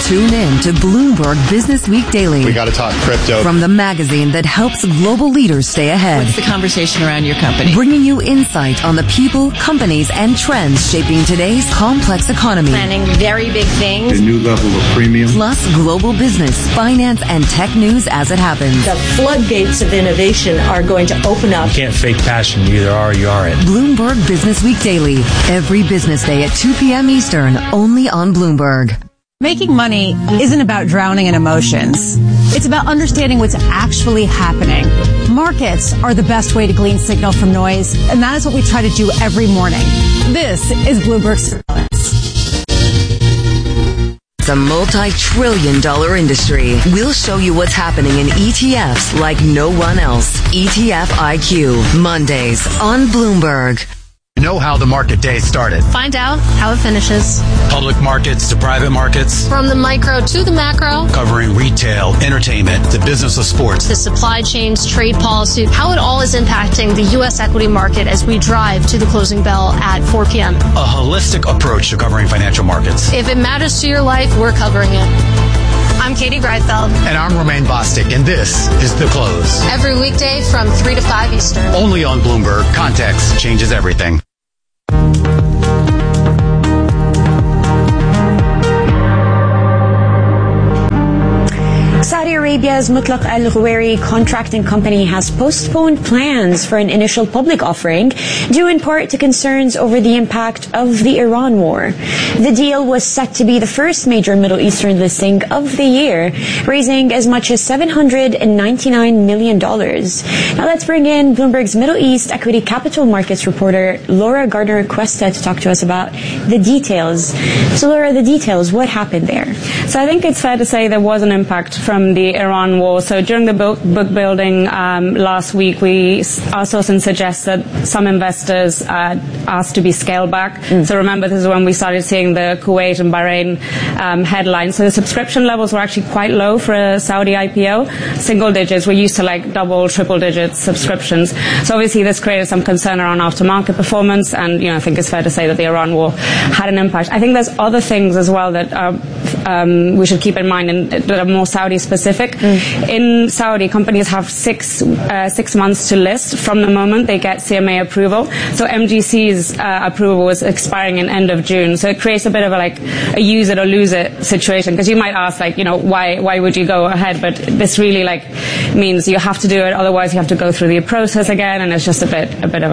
Tune in to Bloomberg Business Week Daily. We got to talk crypto. From the magazine that helps global leaders stay ahead. What's the conversation around your company? Bringing you insight on the people, companies, and trends shaping today's complex economy. Planning very big things. A new level of premium. Plus global business, finance, and tech news as it happens. The floodgates of innovation are going to open up. You can't fake passion. You either are or you aren't. Bloomberg Business Week Daily. Every business day at 2 p.m. Eastern, only on Bloomberg. Making money isn't about drowning in emotions. It's about understanding what's actually happening. Markets are the best way to glean signal from noise, and that is what we try to do every morning. This is Bloomberg Surveillance. It's a multi-trillion-dollar industry. We'll show you what's happening in ETFs like no one else. ETF IQ, Mondays on Bloomberg. Know how the market day started. Find out how it finishes. Public markets to private markets. From the micro to the macro. Covering retail, entertainment, the business of sports. The supply chains, trade policy, how it all is impacting the U.S. equity market as we drive to the closing bell at 4 p.m. A holistic approach to covering financial markets. If it matters to your life, we're covering it. I'm Katie Greifeld. And I'm Romaine Bostic, and this is The Close. Every weekday from 3 to 5 Eastern. Only on Bloomberg. Context changes everything. Saudi Arabia's Mutlaq Al Ghawari contracting company has postponed plans for an initial public offering, due in part to concerns over the impact of the Iran war. The deal was set to be the first major Middle Eastern listing of the year, raising as much as $799 million. Now let's bring in Bloomberg's Middle East Equity Capital Markets reporter Laura Gardner-Cuesta to talk to us about the details. So Laura, the details, what happened there? So I think it's fair to say there was an impact from the Iran war. So during the book building last week, our sourcing suggests that some investors asked to be scaled back. So remember, this is when we started seeing the Kuwait and Bahrain headlines. So the subscription levels were actually quite low for a Saudi IPO. Single digits. We're used to like double, triple digit subscriptions. So obviously this created some concern around aftermarket performance, and I think it's fair to say that the Iran war had an impact. I think there's other things as well that we should keep in mind and that are more Saudi specific. In Saudi, companies have six months to list from the moment they get CMA approval. So MGC's approval was expiring in end of June. So it creates a bit of a use it or lose it situation, because you might ask why would you go ahead? But this really means you have to do it, otherwise you have to go through the process again, and it's just a bit of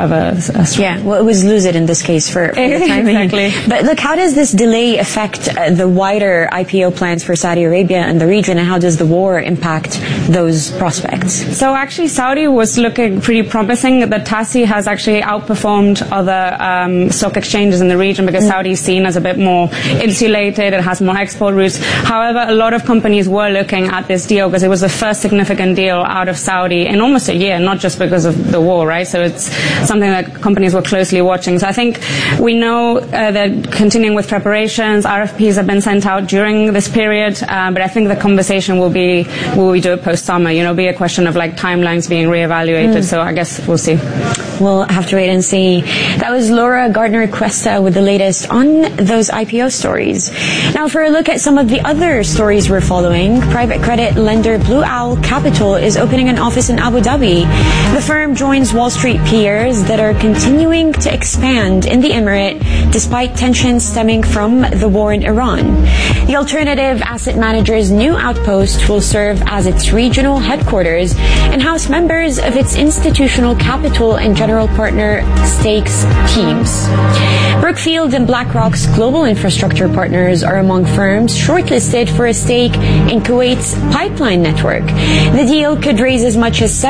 a yeah. Well, it was lose it in this case for the time being. Exactly. But look, how does this delay affect the wider IPO plans for Saudi Arabia and the region, and how does the war impact those prospects? So actually, Saudi was looking pretty promising. The TASI has actually outperformed other stock exchanges in the region because Saudi is seen as a bit more insulated. It has more export routes. However, a lot of companies were looking at this deal because it was the first significant deal out of Saudi in almost a year, not just because of the war, right? So it's something that companies were closely watching. So I think we know they're continuing with preparations. RFPs have been sent out during this period, but I think the conversation will be, will we do it post-summer? Be a question of timelines being reevaluated. So I guess we'll see. We'll have to wait and see. That was Laura Gardner-Cuesta with the latest on those IPO stories. Now for a look at some of the other stories we're following, private credit lender Blue Owl Capital is opening an office in Abu Dhabi. The firm joins Wall Street peers that are continuing to expand in the Emirate despite tensions stemming from the war in Iran. The alternative asset manager's new outpost will serve as its regional headquarters and house members of its institutional capital and general partner stakes teams. Brookfield and BlackRock's global infrastructure partners are among firms shortlisted for a stake in Kuwait's pipeline network. The deal could raise as much as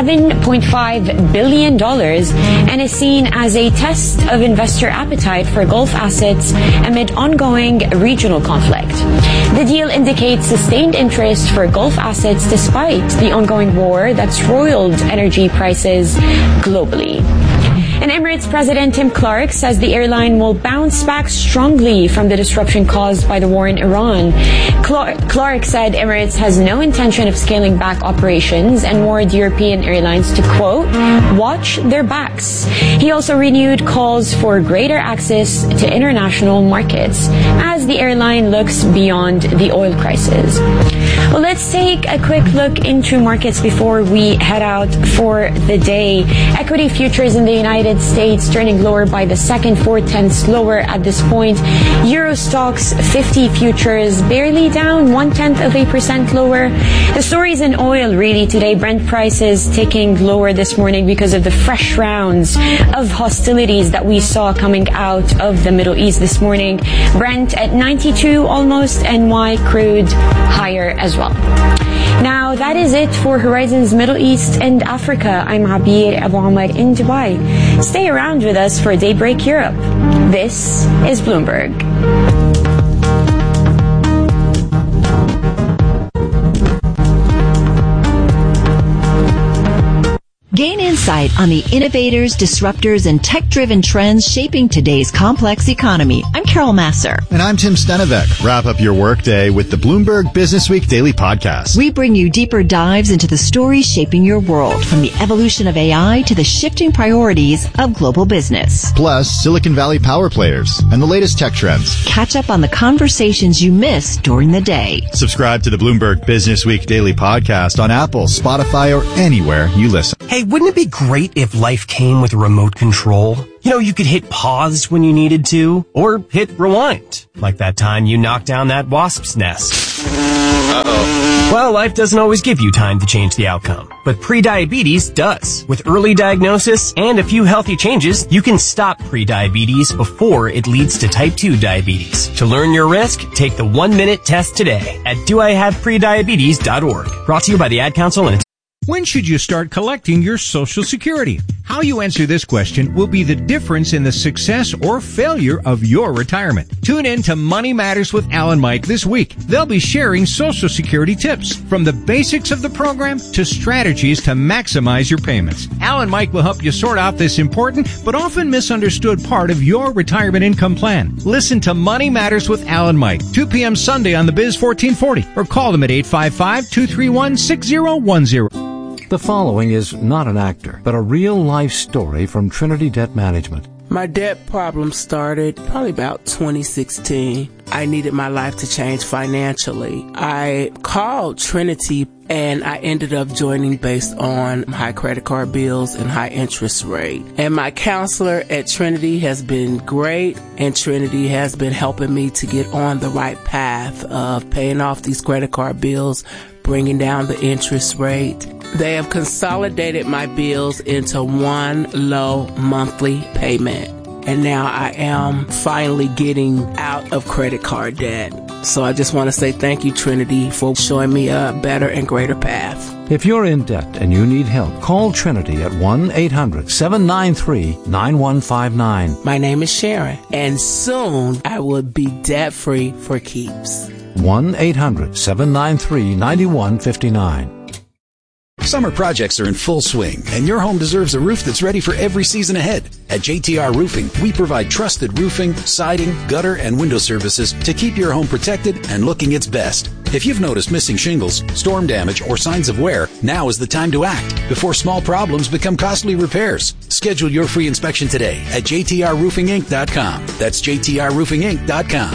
$7.5 billion and is seen as a test of investor appetite for Gulf assets amid ongoing regional conflict. The deal indicates sustained interest for Gulf assets despite the ongoing war that's roiled energy prices globally. And Emirates President Tim Clark says the airline will bounce back strongly from the disruption caused by the war in Iran. Clark said Emirates has no intention of scaling back operations and warned European airlines to, quote, watch their backs. He also renewed calls for greater access to international markets as the airline looks beyond the oil crisis. Well, let's take a quick look into markets before we head out for the day. Equity futures in the United States turning lower by the second 4/10 lower at this point. Euro Stoxx 50 futures barely down 0.1% lower. The stories in oil really today. Brent prices ticking lower this morning because of the fresh rounds of hostilities that we saw coming out of the Middle East this morning. Brent at 92 almost, NY crude higher as well. Now, that is it for Horizons Middle East and Africa. I'm Abir Abu Amar in Dubai. Stay around with us for Daybreak Europe. This is Bloomberg. Gain insight on the innovators, disruptors, and tech-driven trends shaping today's complex economy. I'm Carol Masser. And I'm Tim Stenevec. Wrap up your workday with the Bloomberg Business Week Daily Podcast. We bring you deeper dives into the stories shaping your world, from the evolution of AI to the shifting priorities of global business. Plus, Silicon Valley power players and the latest tech trends. Catch up on the conversations you missed during the day. Subscribe to the Bloomberg Business Week Daily Podcast on Apple, Spotify, or anywhere you listen. Hey, wouldn't it be great if life came with a remote control? You know, you could hit pause when you needed to, or hit rewind, like that time you knocked down that wasp's nest. Uh-oh. Well, life doesn't always give you time to change the outcome, but prediabetes does. With early diagnosis and a few healthy changes, you can stop prediabetes before it leads to type 2 diabetes. To learn your risk, take the 1-minute test today at doihaveprediabetes.org. Brought to you by the Ad Council and When should you start collecting your Social Security? How you answer this question will be the difference in the success or failure of your retirement. Tune in to Money Matters with Al and Mike this week. They'll be sharing Social Security tips, from the basics of the program to strategies to maximize your payments. Al and Mike will help you sort out this important but often misunderstood part of your retirement income plan. Listen to Money Matters with Al and Mike, 2 p.m. Sunday on the Biz 1440, or call them at 855-231-6010. The following is not an actor, but a real-life story from Trinity Debt Management. My debt problem started probably about 2016. I needed my life to change financially. I called Trinity and I ended up joining based on high credit card bills and high interest rate. And my counselor at Trinity has been great, and Trinity has been helping me to get on the right path of paying off these credit card bills, bringing down the interest rate. They have consolidated my bills into one low monthly payment. And now I am finally getting out of credit card debt. So I just want to say thank you, Trinity, for showing me a better and greater path. If you're in debt and you need help, call Trinity at 1-800-793-9159. My name is Sharon, and soon I will be debt-free for keeps. 1-800-793-9159. Summer projects are in full swing, and your home deserves a roof that's ready for every season ahead. At JTR Roofing, we provide trusted roofing, siding, gutter, and window services to keep your home protected and looking its best. If you've noticed missing shingles, storm damage, or signs of wear, now is the time to act before small problems become costly repairs. Schedule your free inspection today at jtrroofinginc.com. That's jtrroofinginc.com.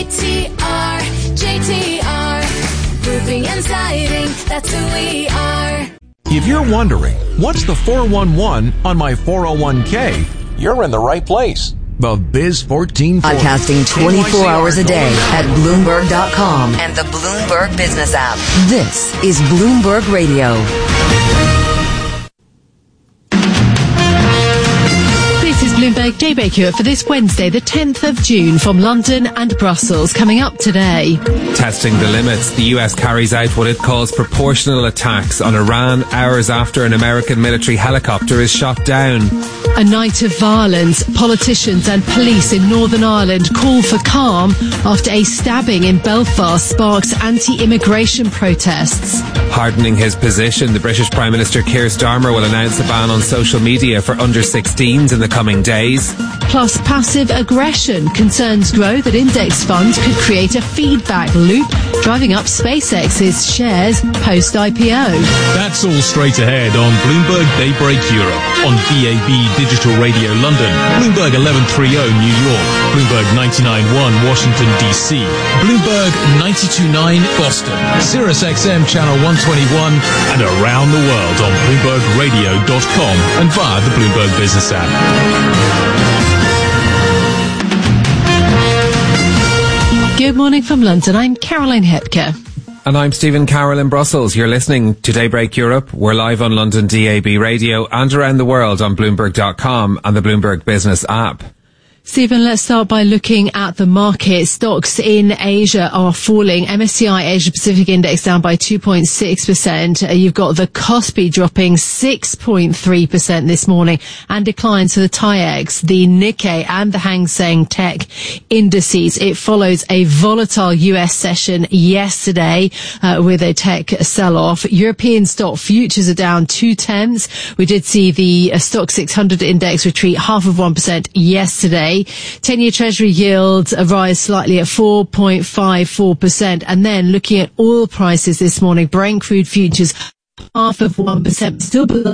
JTR, roofing and siding, that's who we are. If you're wondering, what's the 411 on my 401k? You're in the right place. The Biz 1440. Podcasting 24 hours a day at Bloomberg.com and the Bloomberg Business app. This is Bloomberg Radio. This is Bloomberg Daybreak Europe for this Wednesday, the 10th of June, from London and Brussels. Coming up today. Testing the limits, the US carries out what it calls proportional attacks on Iran hours after an American military helicopter is shot down. A night of violence. Politicians and police in Northern Ireland call for calm after a stabbing in Belfast sparks anti-immigration protests. Hardening his position, the British Prime Minister Keir Starmer will announce a ban on social media for under-16s in the coming days. Plus passive aggression. Concerns grow that index funds could create a feedback loop, driving up SpaceX's shares post-IPO. That's all straight ahead on Bloomberg Daybreak Europe, on DAB Digital Radio London, Bloomberg 1130 New York, Bloomberg 99.1 Washington DC, Bloomberg 92.9 Boston, Sirius XM Channel 121, and around the world on BloombergRadio.com and via the Bloomberg Business app. Good morning from London. I'm Caroline Hepker. And I'm Stephen Carroll in Brussels. You're listening to Daybreak Europe. We're live on London DAB Radio and around the world on Bloomberg.com and the Bloomberg Business app. Stephen, let's start by looking at the market. Stocks in Asia are falling. MSCI Asia Pacific Index down by 2.6%. You've got the Kospi dropping 6.3% this morning, and declines for the TAIEX, the Nikkei and the Hang Seng Tech indices. It follows a volatile US session yesterday with a tech sell-off. European stock futures are down 0.2. We did see the Stock 600 index retreat 0.5% yesterday. 10-year Treasury yields rise slightly at 4.54%. And then looking at oil prices this morning, Brent crude futures 0.5%, still below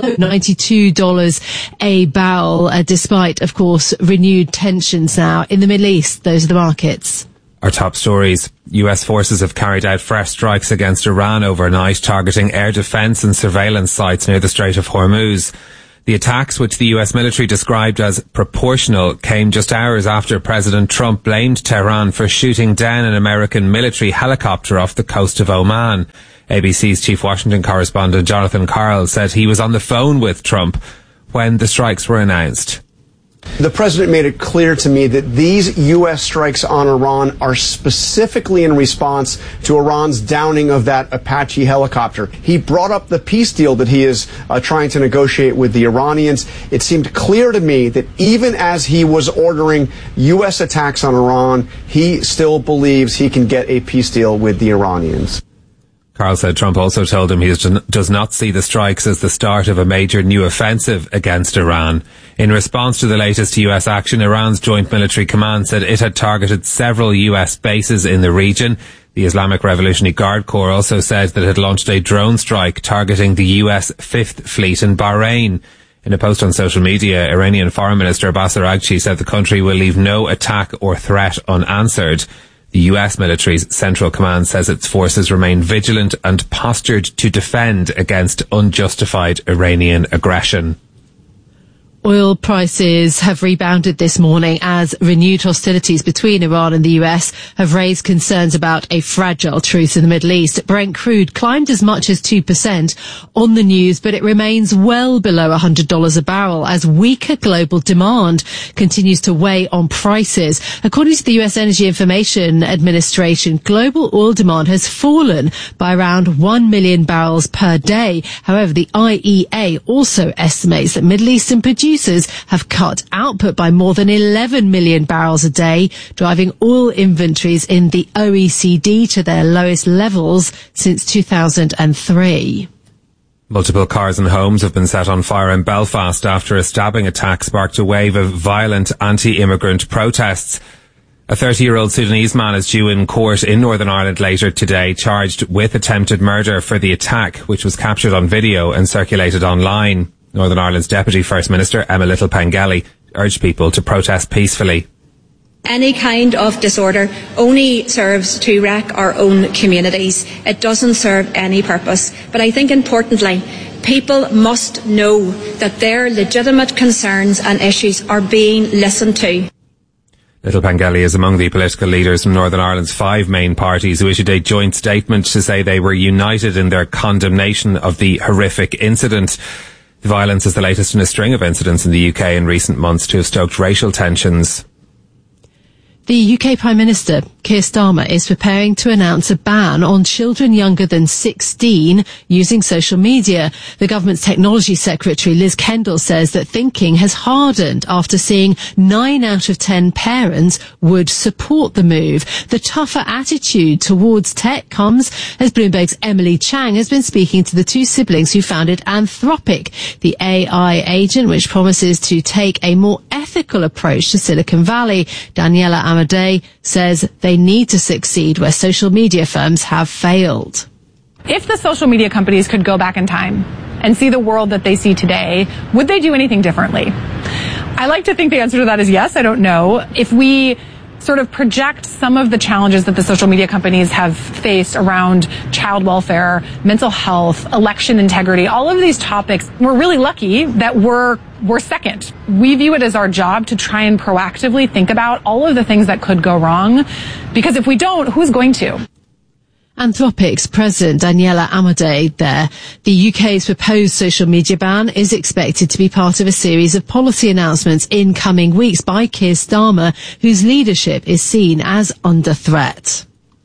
$92 a barrel, despite, of course, renewed tensions now in the Middle East. Those are the markets. Our top stories. US forces have carried out fresh strikes against Iran overnight, targeting air defense and surveillance sites near the Strait of Hormuz. The attacks, which the US military described as proportional, came just hours after President Trump blamed Tehran for shooting down an American military helicopter off the coast of Oman. ABC's chief Washington correspondent Jonathan Karl said he was on the phone with Trump when the strikes were announced. The president made it clear to me that these U.S. strikes on Iran are specifically in response to Iran's downing of that Apache helicopter. He brought up the peace deal that he is trying to negotiate with the Iranians. It seemed clear to me that even as he was ordering U.S. attacks on Iran, he still believes he can get a peace deal with the Iranians. Karl said Trump also told him he does not see the strikes as the start of a major new offensive against Iran. In response to the latest US action, Iran's Joint Military Command said it had targeted several US bases in the region. The Islamic Revolutionary Guard Corps also said that it had launched a drone strike targeting the US Fifth Fleet in Bahrain. In a post on social media, Iranian Foreign Minister Abbas Araghchi said the country will leave no attack or threat unanswered. The US military's Central Command says its forces remain vigilant and postured to defend against unjustified Iranian aggression. Oil prices have rebounded this morning as renewed hostilities between Iran and the US have raised concerns about a fragile truce in the Middle East. Brent crude climbed as much as 2% on the news, but it remains well below $100 a barrel as weaker global demand continues to weigh on prices. According to the US Energy Information Administration, global oil demand has fallen by around 1 million barrels per day. However, the IEA also estimates that Middle Eastern producers have cut output by more than 11 million barrels a day, driving oil inventories in the OECD to their lowest levels since 2003. Multiple cars and homes have been set on fire in Belfast after a stabbing attack sparked a wave of violent anti-immigrant protests. A 30-year-old Sudanese man is due in court in Northern Ireland later today, charged with attempted murder for the attack, which was captured on video and circulated online. Northern Ireland's Deputy First Minister, Emma Little-Pengelly, urged people to protest peacefully. Any kind of disorder only serves to wreck our own communities. It doesn't serve any purpose. But I think importantly, people must know that their legitimate concerns and issues are being listened to. Little-Pengelly is among the political leaders from Northern Ireland's 5 main parties who issued a joint statement to say they were united in their condemnation of the horrific incident. The violence is the latest in a string of incidents in the UK in recent months to have stoked racial tensions. The UK Prime Minister, Keir Starmer, is preparing to announce a ban on children younger than 16 using social media. The government's technology secretary, Liz Kendall, says that thinking has hardened after seeing 9 out of 10 parents would support the move. The tougher attitude towards tech comes as Bloomberg's Emily Chang has been speaking to the two siblings who founded Anthropic, the AI agent which promises to take a more ethical approach to Silicon Valley. Daniela Amadei says they need to succeed where social media firms have failed. If the social media companies could go back in time and see the world that they see today, would they do anything differently? I like to think the answer to that is yes. I don't know. If we sort of project some of the challenges that the social media companies have faced around child welfare, mental health, election integrity, all of these topics, we're really lucky that we're second. We view it as our job to try and proactively think about all of the things that could go wrong, because if we don't, who's going to? Anthropic's president, Daniela Amadei, there. The UK's proposed social media ban is expected to be part of a series of policy announcements in coming weeks by Keir Starmer, whose leadership is seen as under threat.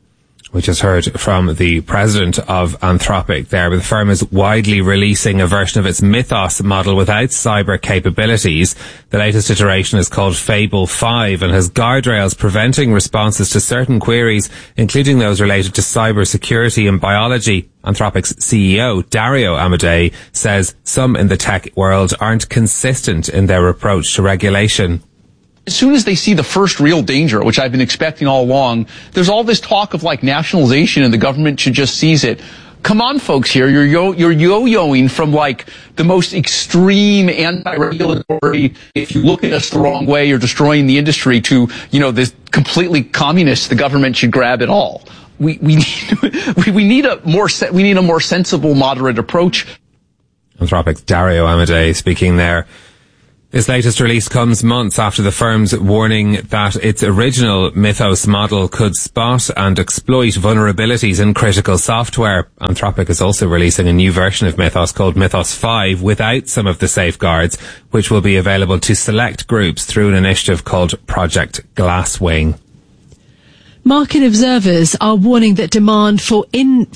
We just heard from the president of Anthropic there. The firm is widely releasing a version of its Mythos model without cyber capabilities. The latest iteration is called Fable 5 and has guardrails preventing responses to certain queries, including those related to cyber security and biology. Anthropic's CEO, Dario Amodei, says some in the tech world aren't consistent in their approach to regulation. As soon as they see the first real danger, which I've been expecting all along, there's all this talk of like nationalization and the government should just seize it. Come on, folks here. You're yo-yoing from like the most extreme anti-regulatory, if you look at us the wrong way, you're destroying the industry, to, you know, this completely communist, the government should grab it all. We need a more sensible, moderate approach. Anthropic's Dario Amodei speaking there. This latest release comes months after the firm's warning that its original Mythos model could spot and exploit vulnerabilities in critical software. Anthropic is also releasing a new version of Mythos called Mythos 5 without some of the safeguards, which will be available to select groups through an initiative called Project Glasswing. Market observers are warning that demand from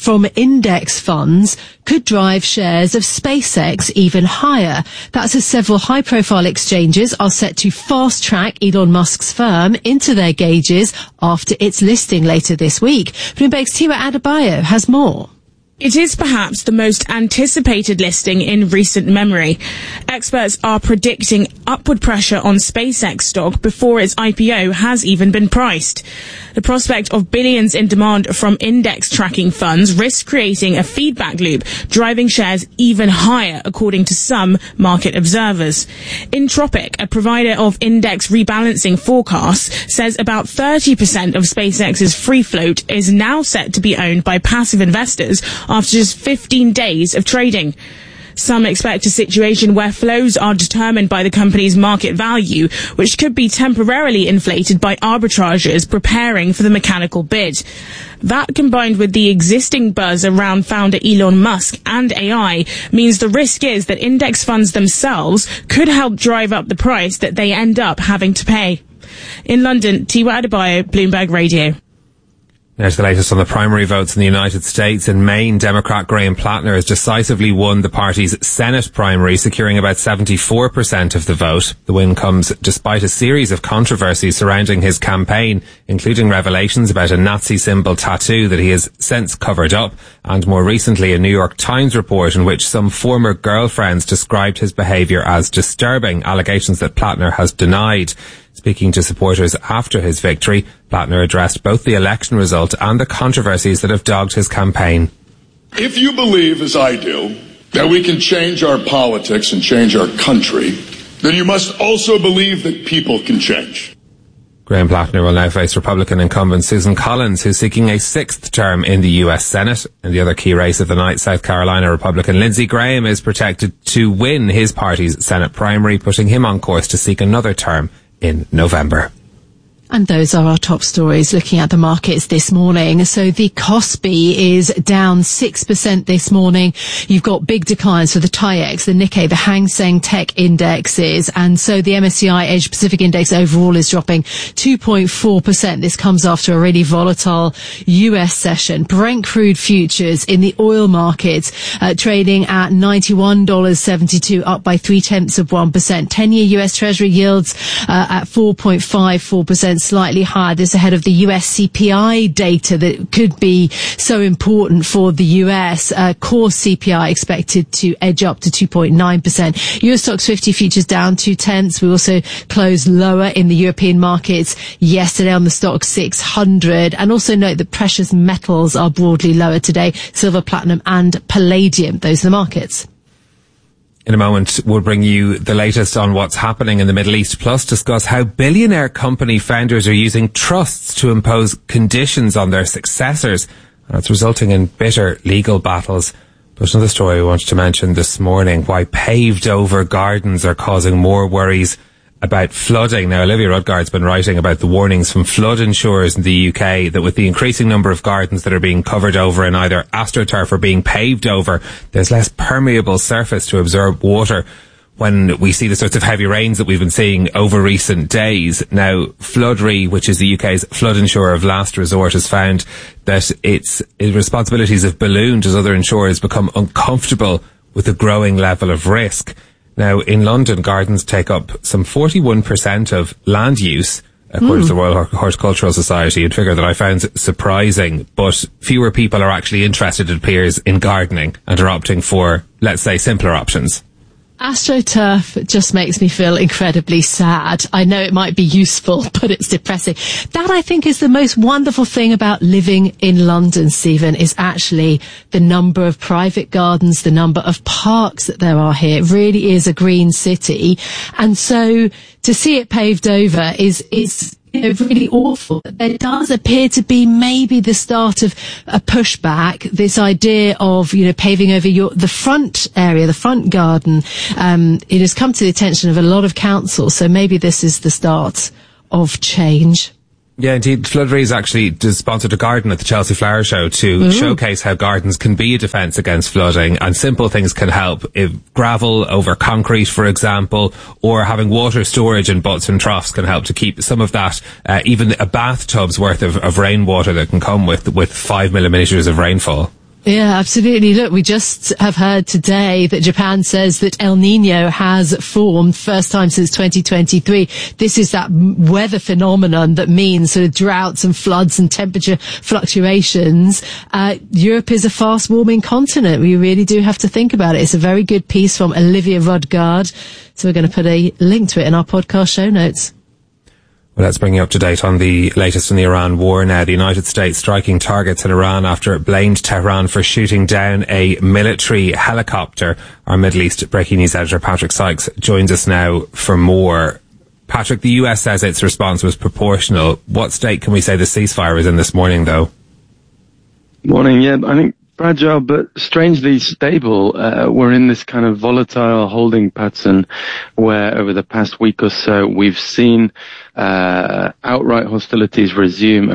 index funds could drive shares of SpaceX even higher. That's as several high-profile exchanges are set to fast-track Elon Musk's firm into their gauges after its listing later this week. Bloomberg's Tiwa Adebayo has more. It is perhaps the most anticipated listing in recent memory. Experts are predicting upward pressure on SpaceX stock before its IPO has even been priced. The prospect of billions in demand from index tracking funds risks creating a feedback loop, driving shares even higher, according to some market observers. Entropic, a provider of index rebalancing forecasts, says about 30% of SpaceX's free float is now set to be owned by passive investors after just 15 days of trading. Some expect a situation where flows are determined by the company's market value, which could be temporarily inflated by arbitrageurs preparing for the mechanical bid. That, combined with the existing buzz around founder Elon Musk and AI, means the risk is that index funds themselves could help drive up the price that they end up having to pay. In London, Tiwa Adebayo, Bloomberg Radio. There's the latest on the primary votes in the United States. In Maine, Democrat Graham Plattner has decisively won the party's Senate primary, securing about 74% of the vote. The win comes despite a series of controversies surrounding his campaign, including revelations about a Nazi symbol tattoo that he has since covered up, and more recently a New York Times report in which some former girlfriends described his behaviour as disturbing, allegations that Plattner has denied. Speaking to supporters after his victory, Plattner addressed both the election result and the controversies that have dogged his campaign. If you believe, as I do, that we can change our politics and change our country, then you must also believe that people can change. Graham Plattner will now face Republican incumbent Susan Collins, who's seeking a sixth term in the US Senate. In the other key race of the night, South Carolina Republican Lindsey Graham is projected to win his party's Senate primary, putting him on course to seek another term in November. And those are our top stories looking at the markets this morning. So the Kospi is down 6% this morning. You've got big declines for the TAIEX, the Nikkei, the Hang Seng Tech indexes. And so the MSCI Asia Pacific Index overall is dropping 2.4%. This comes after a really volatile US session. Brent crude futures in the oil markets trading at $91.72, up by 0.3%. 10-year US Treasury yields at 4.54%. Slightly higher. This ahead of the US CPI data that could be so important for the US. Core CPI expected to edge up to 2.9%. US Stocks 50 futures down 0.2. We also closed lower in the European markets yesterday on the Stoxx 600. And also note that precious metals are broadly lower today. Silver, platinum and palladium. Those are the markets. In a moment, we'll bring you the latest on what's happening in the Middle East, plus discuss how billionaire company founders are using trusts to impose conditions on their successors. And it's resulting in bitter legal battles. But another story we wanted to mention this morning, why paved over gardens are causing more worries about flooding. Now, Olivia Rudgard's been writing about the warnings from flood insurers in the UK that with the increasing number of gardens that are being covered over in either AstroTurf or being paved over, there's less permeable surface to absorb water when we see the sorts of heavy rains that we've been seeing over recent days. Now, Flood Re, which is the UK's flood insurer of last resort, has found that its responsibilities have ballooned as other insurers become uncomfortable with the growing level of risk. Now, in London, gardens take up some 41% of land use, according to the Royal Horticultural Society, a figure that I found surprising. But fewer people are actually interested, it appears, in gardening and are opting for, let's say, simpler options. AstroTurf just makes me feel incredibly sad. I know it might be useful, but it's depressing. That, I think, is the most wonderful thing about living in London, Stephen, is actually the number of private gardens, the number of parks that there are here. It really is a green city. And so to see it paved over is really awful. There does appear to be maybe the start of a pushback, this idea of, paving over the front area, the front garden. It has come to the attention of a lot of councils, so maybe this is the start of change. Yeah, indeed. Flood Re has actually sponsored a garden at the Chelsea Flower Show to showcase how gardens can be a defence against flooding, and simple things can help. If gravel over concrete, for example, or having water storage in butts and troughs can help to keep some of that, even a bathtub's worth of rainwater that can come with 5 millimetres of rainfall. Yeah, absolutely. Look, we just have heard today that Japan says that El Nino has formed, first time since 2023. This is that weather phenomenon that means sort of droughts and floods and temperature fluctuations. Europe is a fast warming continent. We really do have to think about it. It's a very good piece from Olivia Rudgard. So we're going to put a link to it in our podcast show notes. Well, let's bring you up to date on the latest in the Iran war now. The United States striking targets in Iran after it blamed Tehran for shooting down a military helicopter. Our Middle East breaking news editor Patrick Sykes joins us now for more. Patrick, the US says its response was proportional. What state can we say the ceasefire is in this morning, though? Morning, yeah. I think fragile but strangely stable. We're in this kind of volatile holding pattern where over the past week or so we've seen outright hostilities resume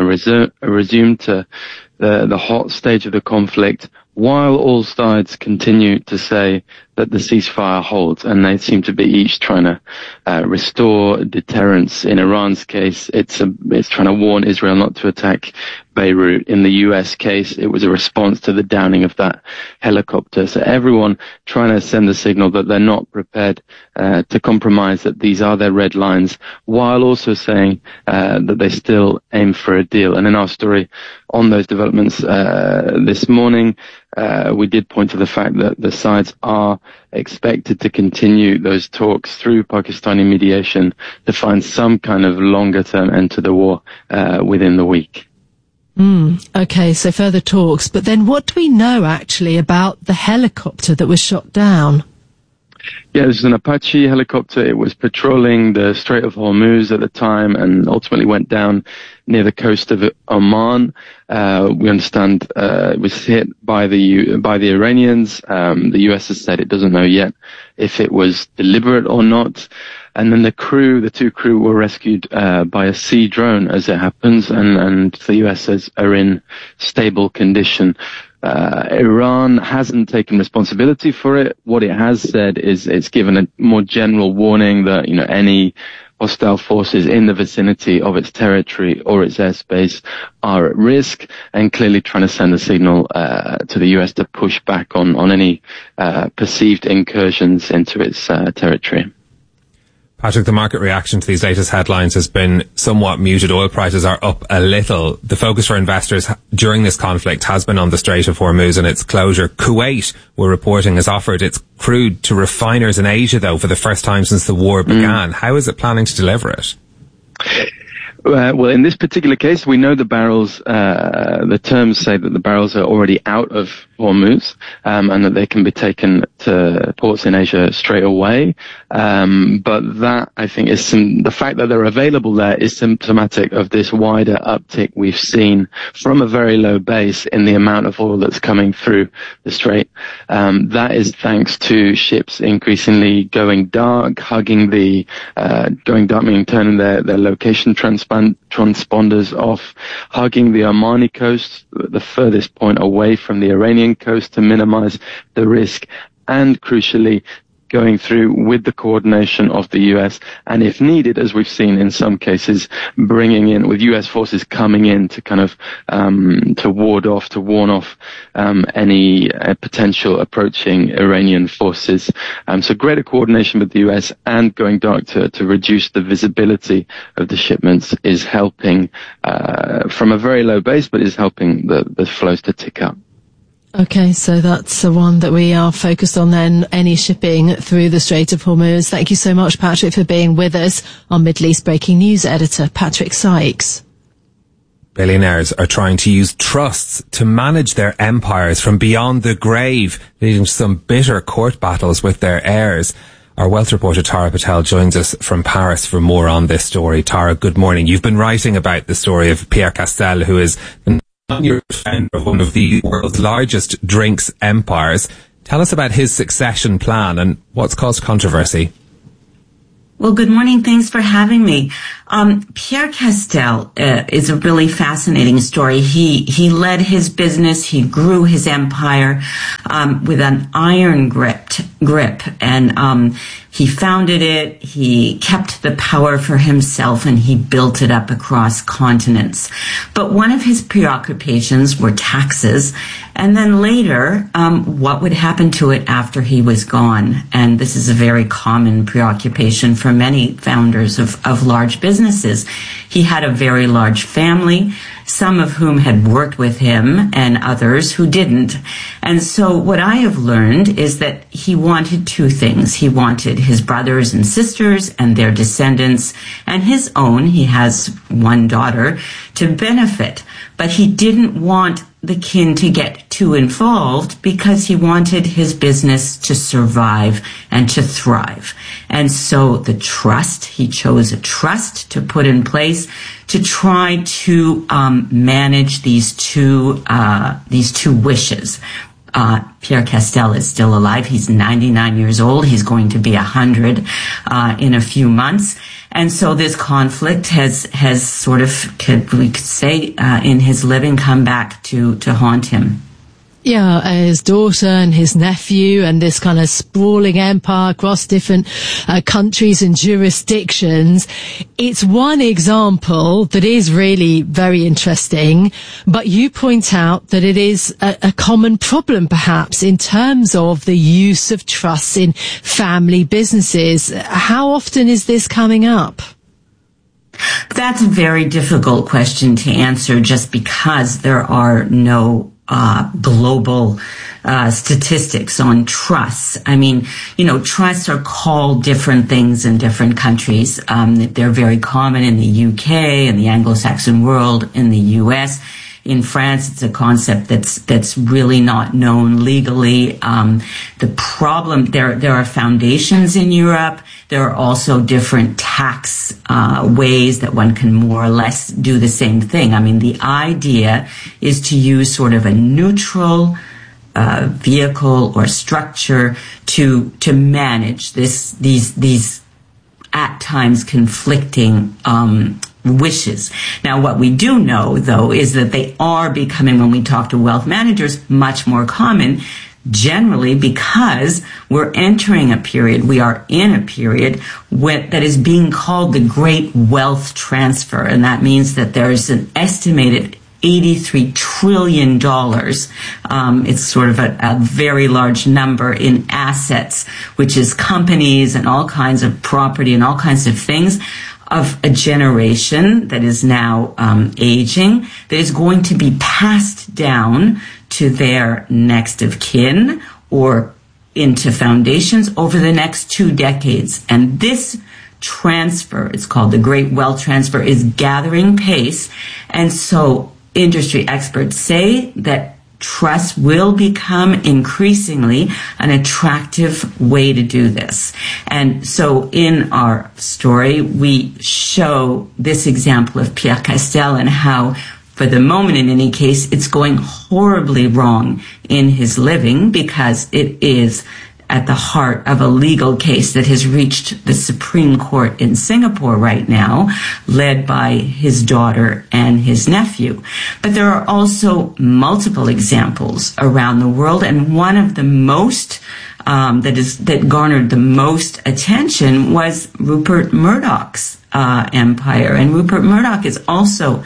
to the hot stage of the conflict, while all sides continue to say that the ceasefire holds, and they seem to be each trying to restore deterrence. In Iran's case, it's trying to warn Israel not to attack Beirut. In the US case, it was a response to the downing of that helicopter. So everyone trying to send the signal that they're not prepared to compromise, that these are their red lines, while also saying that they still aim for a deal. And in our story on those developments this morning, we did point to the fact that the sides are expected to continue those talks through Pakistani mediation to find some kind of longer-term end to the war within the week. Okay, so further talks. But then what do we know actually about the helicopter that was shot down? Yeah, this is an Apache helicopter. It was patrolling the Strait of Hormuz at the time and ultimately went down near the coast of Oman. We understand it was hit by the Iranians. The US has said it doesn't know yet if it was deliberate or not. And then the two crew were rescued by a sea drone, as it happens, and the US says are in stable condition. Iran hasn't taken responsibility for it. What it has said is it's given a more general warning that, any hostile forces in the vicinity of its territory or its airspace are at risk, and clearly trying to send a signal to the US to push back on any perceived incursions into its territory. Patrick, the market reaction to these latest headlines has been somewhat muted. Oil prices are up a little. The focus for investors during this conflict has been on the Strait of Hormuz and its closure. Kuwait, we're reporting, has offered its crude to refiners in Asia, though, for the first time since the war began. How is it planning to deliver it? Well, in this particular case, we know the barrels, the terms say that the barrels are already out of Hormuz, and that they can be taken to ports in Asia straight away. But that, I think, is the fact that they're available there is symptomatic of this wider uptick we've seen from a very low base in the amount of oil that's coming through the strait. That is thanks to ships increasingly going dark, going dark meaning turning their location transponders off, hugging the Omani coast, the furthest point away from the Iranian coast to minimize the risk, and crucially going through with the coordination of the US, and if needed, as we've seen in some cases, bringing in with US forces coming in to kind of to warn off any potential approaching Iranian forces. So greater coordination with the US and going dark to reduce the visibility of the shipments is helping from a very low base, but is helping the flows to tick up. Okay, so that's the one that we are focused on then, any shipping through the Strait of Hormuz. Thank you so much, Patrick, for being with us. Our Middle East Breaking News editor, Patrick Sykes. Billionaires are trying to use trusts to manage their empires from beyond the grave, leading to some bitter court battles with their heirs. Our wealth reporter Tara Patel joins us from Paris for more on this story. Tara, good morning. You've been writing about the story of Pierre Castell, who is your founder of one of the world's largest drinks empires. Tell us about his succession plan and what's caused controversy. Well, good morning. Thanks for having me. Pierre Castell is a really fascinating story. He led his business. He grew his empire with an iron grip, and he founded it. He kept the power for himself, and he built it up across continents. But one of his preoccupations were taxes, and then later, what would happen to it after he was gone. And this is a very common preoccupation for many founders of large businesses. He had a very large family, some of whom had worked with him and others who didn't. And so what I have learned is that he wanted two things. He wanted his brothers and sisters and their descendants and his own, he has one daughter, to benefit. But he didn't want the kin to get too involved because he wanted his business to survive and to thrive. And so the trust, he chose a trust to put in place to try to manage these two wishes. Pierre Castell is still alive. He's 99 years old. He's going to be 100 in a few months. And so this conflict has sort of, we could say, in his living come back to haunt him. Yeah, his daughter and his nephew and this kind of sprawling empire across different countries and jurisdictions. It's one example that is really very interesting, but you point out that it is a common problem perhaps in terms of the use of trusts in family businesses. How often is this coming up? That's a very difficult question to answer just because there are no global statistics on trusts. I mean, trusts are called different things in different countries. They're very common in the UK, in the Anglo-Saxon world, in the US. In France, it's a concept that's really not known legally. The problem, there are foundations in Europe. There are also different tax ways that one can more or less do the same thing. I mean, the idea is to use sort of a neutral vehicle or structure to manage these at times conflicting wishes. Now, what we do know, though, is that they are becoming, when we talk to wealth managers, much more common, generally because we're entering a period, we are in a period that is being called the Great Wealth Transfer. And that means that there's an estimated $83 trillion. It's sort of a very large number in assets, which is companies and all kinds of property and all kinds of things of a generation that is now aging, that is going to be passed down to their next of kin or into foundations over the next 2 decades. And this transfer, it's called the Great Wealth Transfer, is gathering pace. And so industry experts say that trust will become increasingly an attractive way to do this. And so in our story, we show this example of Pierre Castel and how, for the moment in any case, it's going horribly wrong in his living because it is at the heart of a legal case that has reached the Supreme Court in Singapore right now, led by his daughter and his nephew. But there are also multiple examples around the world, and one of the most that garnered the most attention was Rupert Murdoch's empire. And Rupert Murdoch is also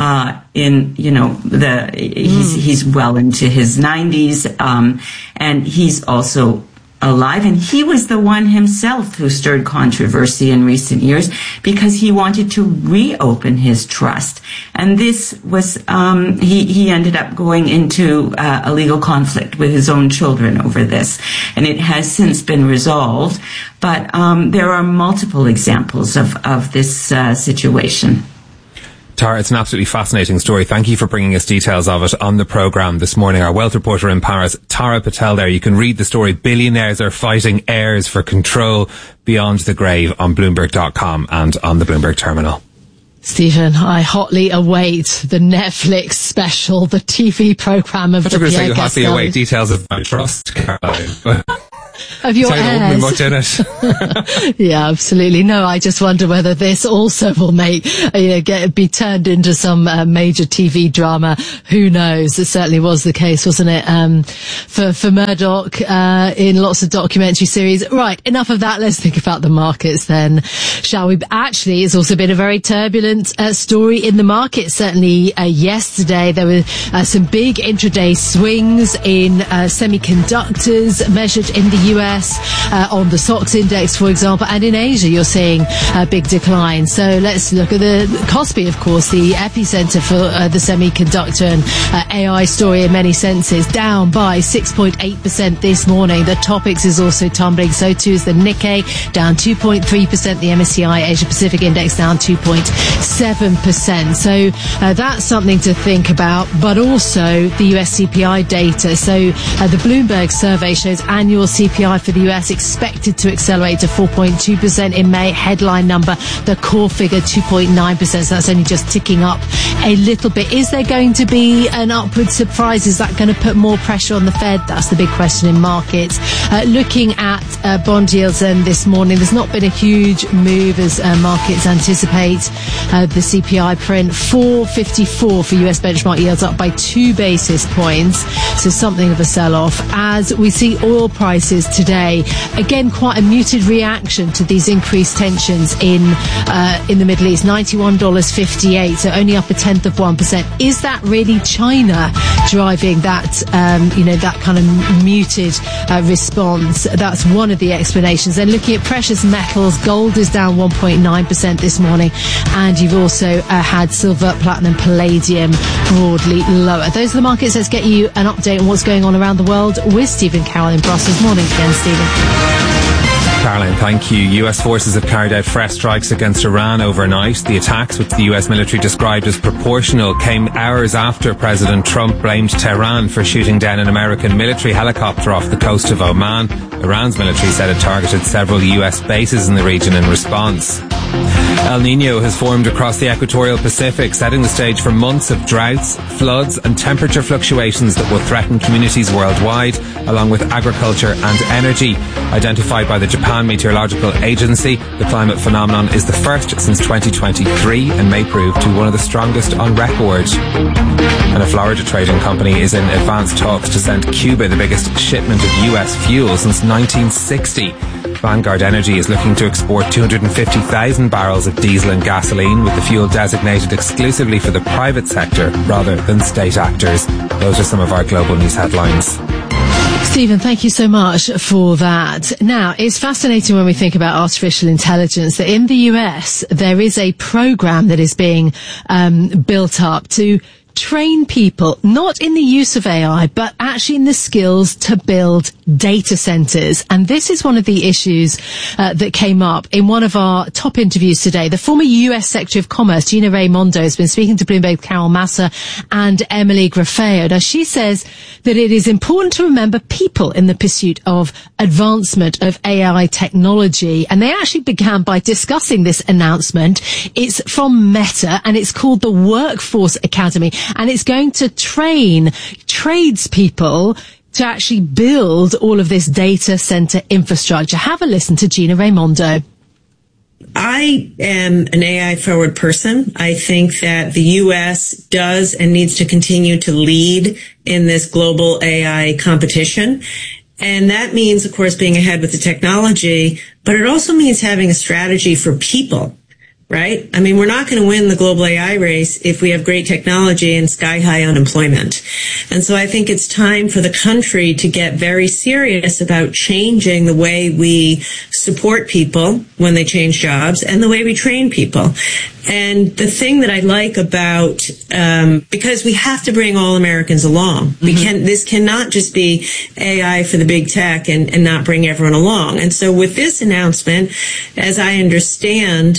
he's well into his 90s, and he's also alive, and he was the one himself who stirred controversy in recent years because he wanted to reopen his trust. And this was, he ended up going into a legal conflict with his own children over this, and it has since been resolved. But there are multiple examples of this situation. Tara, it's an absolutely fascinating story. Thank you for bringing us details of it on the programme this morning. Our wealth reporter in Paris, Tara Patel there. You can read the story, Billionaires Are Fighting Heirs for Control Beyond the Grave, on Bloomberg.com and on the Bloomberg terminal. Stephen, I hotly await the Netflix special, the TV programme of the Pierre Castel. You hotly await details of my trust, Caroline. Of your heirs. Much in it. Yeah, absolutely. No, I just wonder whether this also will be turned into some major TV drama. Who knows? It certainly was the case, wasn't it? For Murdoch, in lots of documentary series. Right. Enough of that. Let's think about the markets then, shall we? Actually, it's also been a very turbulent story in the market. Certainly, yesterday there were some big intraday swings in semiconductors measured in the US, on the SOX index, for example, and in Asia you're seeing a big decline. So let's look at the Kospi, of course, the epicenter for the semiconductor and AI story in many senses, down by 6.8% this morning. The Topix is also tumbling, so too is the Nikkei, down 2.3%. The MSCI Asia Pacific Index down 2.7%. So that's something to think about, but also the US CPI data. So the Bloomberg survey shows annual CPI for the US expected to accelerate to 4.2% in May. Headline number, the core figure, 2.9%. So that's only just ticking up a little bit. Is there going to be an upward surprise? Is that going to put more pressure on the Fed? That's the big question in markets. Looking at bond yields this morning, there's not been a huge move as markets anticipate. The CPI print, 4.54 for US benchmark yields, up by 2 basis points. So something of a sell-off. As we see oil prices today, again, quite a muted reaction to these increased tensions in the Middle East. $91.58, so only up 0.1%. Is that really China driving that, that kind of muted response? That's one of the explanations. Then looking at precious metals, gold is down 1.9% this morning, and you've also had silver, platinum, palladium broadly lower. Those are the markets. Let's get you an update on what's going on around the world with Stephen Carroll in Brussels. Morning again, Stephen. Caroline, thank you. US forces have carried out fresh strikes against Iran overnight. The attacks, which the US military described as proportional, came hours after President Trump blamed Tehran for shooting down an American military helicopter off the coast of Oman. Iran's military said it targeted several US bases in the region in response. El Niño has formed across the equatorial Pacific, setting the stage for months of droughts, floods and temperature fluctuations that will threaten communities worldwide, along with agriculture and energy. Identified by the Japan Meteorological Agency, the climate phenomenon is the first since 2023 and may prove to be one of the strongest on record. And a Florida trading company is in advanced talks to send Cuba the biggest shipment of US fuel since 1960. Vanguard Energy is looking to export 250,000 barrels of diesel and gasoline, with the fuel designated exclusively for the private sector rather than state actors. Those are some of our global news headlines. Stephen, thank you so much for that. Now, it's fascinating when we think about artificial intelligence that in the US, there is a program that is being built up to train people, not in the use of AI, but actually in the skills to build data centers. And this is one of the issues that came up in one of our top interviews today. The former US Secretary of Commerce, Gina Raimondo, has been speaking to Bloomberg Carol Massa and Emily Graffeo. Now, she says that it is important to remember people in the pursuit of advancement of AI technology. And they actually began by discussing this announcement. It's from Meta and it's called the Workforce Academy. And it's going to train tradespeople to actually build all of this data center infrastructure. Have a listen to Gina Raimondo. I am an AI forward person. I think that the U.S. does and needs to continue to lead in this global AI competition. And that means, of course, being ahead with the technology, but it also means having a strategy for people. Right? I mean, we're not going to win the global AI race if we have great technology and sky-high unemployment. And so I think it's time for the country to get very serious about changing the way we support people when they change jobs and the way we train people. And the thing that I like about, because we have to bring all Americans along. This cannot just be AI for the big tech and not bring everyone along. And so with this announcement, as I understand,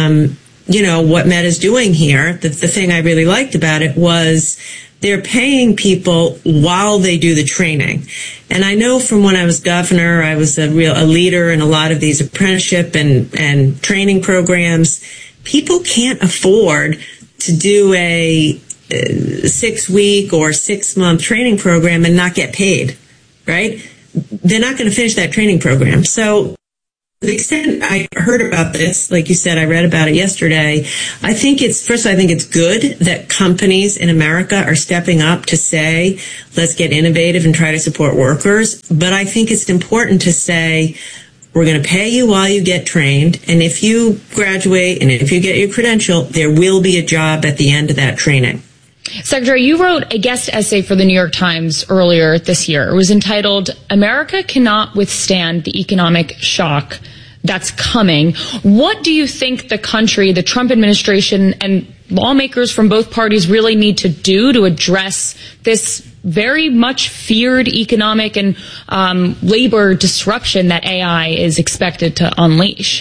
what Meta's doing here, the thing I really liked about it was they're paying people while they do the training. And I know from when I was governor, I was a leader in a lot of these apprenticeship and training programs. People can't afford to do a 6-week or 6-month training program and not get paid, right? They're not going to finish that training program. So to the extent I heard about this, like you said, I read about it yesterday. I think it's good that companies in America are stepping up to say, let's get innovative and try to support workers. But I think it's important to say, we're going to pay you while you get trained. And if you graduate and if you get your credential, there will be a job at the end of that training. Secretary, you wrote a guest essay for the New York Times earlier this year. It was entitled, "America Cannot Withstand the Economic Shock That's Coming." What do you think the country, the Trump administration, and lawmakers from both parties really need to do to address this very much feared economic and labor disruption that AI is expected to unleash?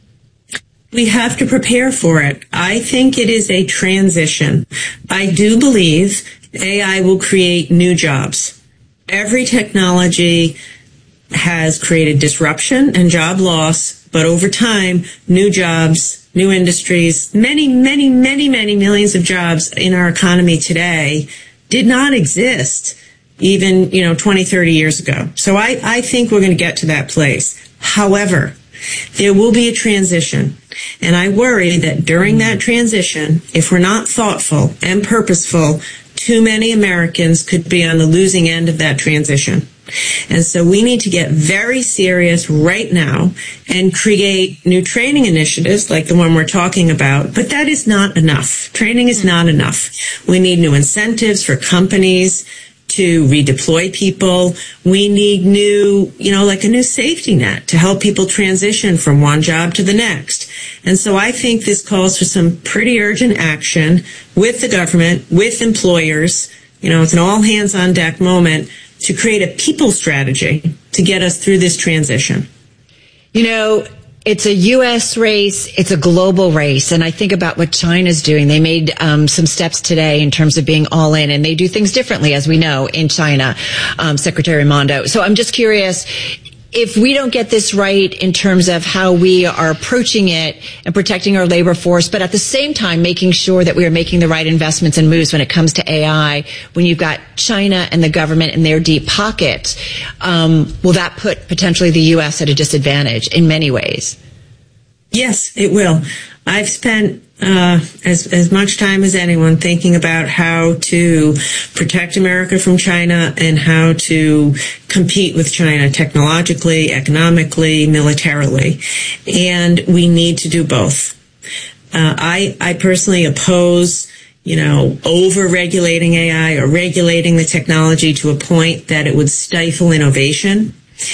We have to prepare for it. I think it is a transition. I do believe AI will create new jobs. Every technology has created disruption and job loss, but over time, new jobs, new industries, many millions of jobs in our economy today did not exist even, 20, 30 years ago. So I think we're going to get to that place. However, there will be a transition. And I worry that during that transition, if we're not thoughtful and purposeful, too many Americans could be on the losing end of that transition. And so we need to get very serious right now and create new training initiatives like the one we're talking about. But that is not enough. Training is not enough. We need new incentives for companies to redeploy people. We need new, like a new safety net to help people transition from one job to the next. And so I think this calls for some pretty urgent action with the government, with employers. It's an all hands on deck moment to create a people strategy to get us through this transition. It's a U.S. race. It's a global race. And I think about what China's doing. They made some steps today in terms of being all in, and they do things differently, as we know, in China, Secretary Raimondo. So I'm just curious, if we don't get this right in terms of how we are approaching it and protecting our labor force, but at the same time making sure that we are making the right investments and moves when it comes to AI, when you've got China and the government in their deep pockets, will that put potentially the U.S. at a disadvantage in many ways? Yes, it will. I've spent as much time as anyone thinking about how to protect America from China and how to compete with China technologically, economically, militarily. And we need to do both. I personally oppose, over-regulating AI or regulating the technology to a point that it would stifle innovation.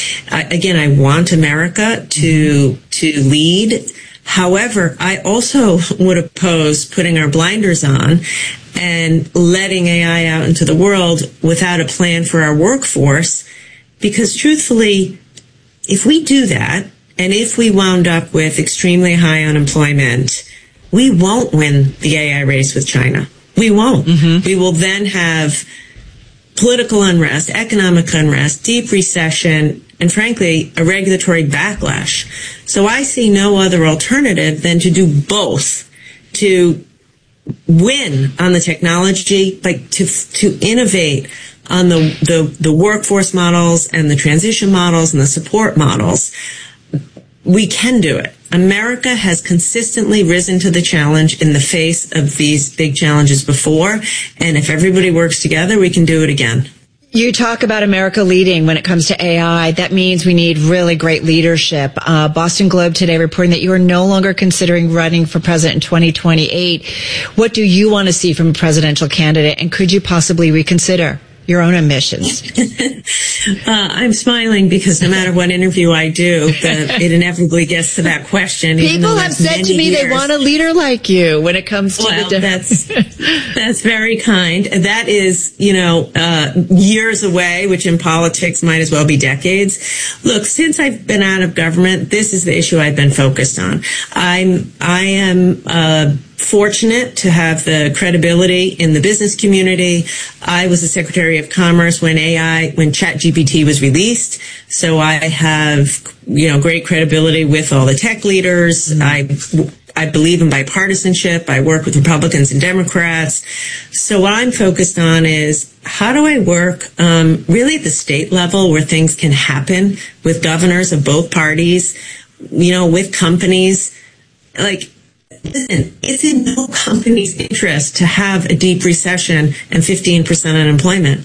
I want America to lead. However, I also would oppose putting our blinders on and letting AI out into the world without a plan for our workforce, because truthfully, if we do that, and if we wound up with extremely high unemployment, we won't win the AI race with China. We won't. Mm-hmm. We will then have political unrest, economic unrest, deep recession, and frankly, a regulatory backlash. So I see no other alternative than to do both, to win on the technology, but to innovate on the workforce models and the transition models and the support models. We can do it. America has consistently risen to the challenge in the face of these big challenges before, and if everybody works together, we can do it again. You talk about America leading when it comes to AI. That means we need really great leadership. Boston Globe today reporting that you are no longer considering running for president in 2028. What do you want to see from a presidential candidate, and could you possibly reconsider your own ambitions? I'm smiling because no matter what interview I do, it inevitably gets to that question. People have said to me they want a leader like you when it comes to that's very kind. That is, years away, which in politics might as well be decades. Look, since I've been out of government, this is the issue I've been focused on. I am fortunate to have the credibility in the business community. I was the Secretary of Commerce when ChatGPT was released. So I have, great credibility with all the tech leaders. I believe in bipartisanship. I work with Republicans and Democrats. So what I'm focused on is how do I work really at the state level where things can happen with governors of both parties, with companies. Listen, it's in no company's interest to have a deep recession and 15% unemployment.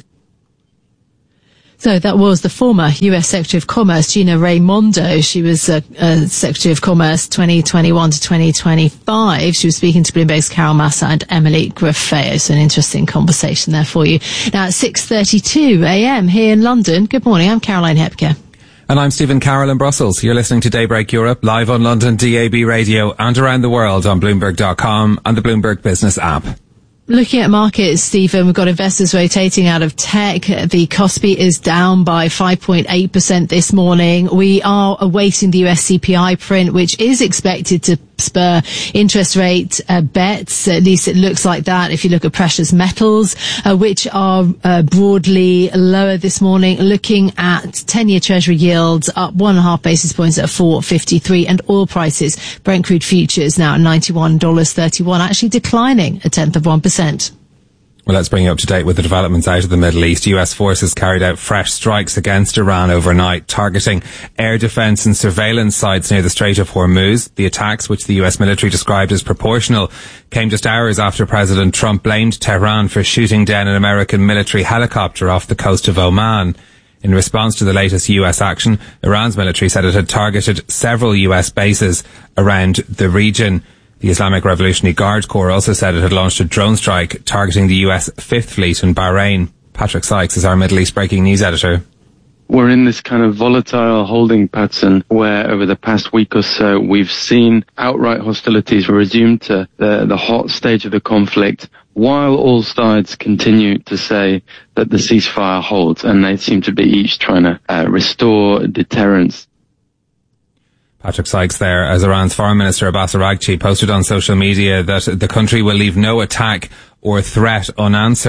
So that was the former U.S. Secretary of Commerce, Gina Raimondo. She was Secretary of Commerce 2021 to 2025. She was speaking to Bloomberg's Carol Massa and Emily Grafeo. So an interesting conversation there for you. Now at 6:32 a.m. here in London. Good morning. I'm Caroline Hepker. And I'm Stephen Carroll in Brussels. You're listening to Daybreak Europe, live on London DAB radio and around the world on Bloomberg.com and the Bloomberg Business app. Looking at markets, Stephen, we've got investors rotating out of tech. The Kospi is down by 5.8% this morning. We are awaiting the US CPI print, which is expected to spur interest rate bets. At least it looks like that if you look at precious metals, which are broadly lower this morning. Looking at 10-year Treasury yields up 1.5 basis points at 4.53, and oil prices, Brent crude futures now at $91.31, actually declining 0.1%. Well, let's bring you up to date with the developments out of the Middle East. US forces carried out fresh strikes against Iran overnight, targeting air defense and surveillance sites near the Strait of Hormuz. The attacks, which the US military described as proportional, came just hours after President Trump blamed Tehran for shooting down an American military helicopter off the coast of Oman. In response to the latest US action, Iran's military said it had targeted several US bases around the region. The Islamic Revolutionary Guard Corps also said it had launched a drone strike targeting the US Fifth Fleet in Bahrain. Patrick Sykes is our Middle East breaking news editor. We're in this kind of volatile holding pattern where over the past week or so we've seen outright hostilities resume to the hot stage of the conflict, while all sides continue to say that the ceasefire holds, and they seem to be each trying to restore deterrence. Patrick Sykes there, as Iran's Foreign Minister Abbas Araghchi posted on social media that the country will leave no attack or threat unanswered.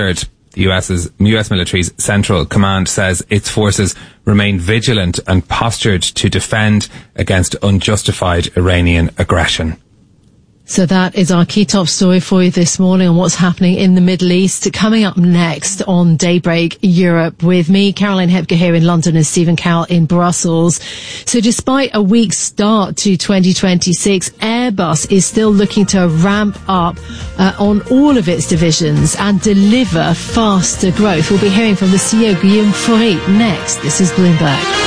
The US military's Central Command says its forces remain vigilant and postured to defend against unjustified Iranian aggression. So that is our key top story for you this morning on what's happening in the Middle East. Coming up next on Daybreak Europe with me, Caroline Hepker here in London and Stephen Carroll in Brussels. So despite a weak start to 2026, Airbus is still looking to ramp up on all of its divisions and deliver faster growth. We'll be hearing from the CEO Guillaume Faury next. This is Bloomberg.